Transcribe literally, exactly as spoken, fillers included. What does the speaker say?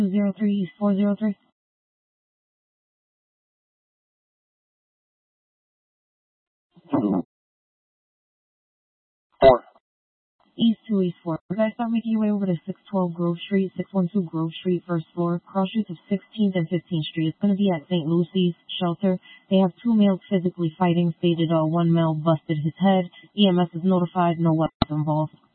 zero three East four zero three. Four. East two East four. Guys, start making your way over to six twelve Grove Street, six one two Grove Street, first floor, cross streets of sixteenth and fifteenth Street. It's going to be at Saint Lucy's Shelter. They have two males physically fighting. Stated uh, one male busted his head. E M S is notified. No weapons involved.